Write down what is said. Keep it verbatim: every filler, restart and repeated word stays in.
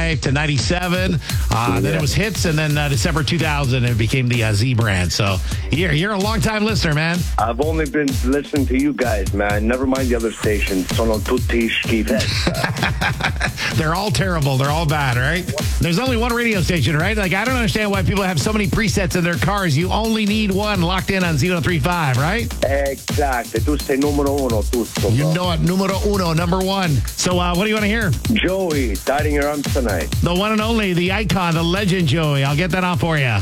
ninety-five to ninety-seven. Uh, Yeah. Then it was Hits, and then uh, December two thousand, it became the uh, Z brand. So you're, you're a long-time listener, man. I've only been listening to you guys, man. Never mind the other stations. Sono tutti schifezza. They're all terrible. They're all bad, right? There's only one radio station, right? Like, I don't understand why people have so many presets in their cars. You only need one locked in on Z one oh three point five, right? Exactly. Tu sei numero uno tutto. You bro. know it. Numero uno, number one. So uh, what do you want to hear? Joey, tied in your arms tonight. The one and only, the icon, the legend, Joey. I'll get that on for you.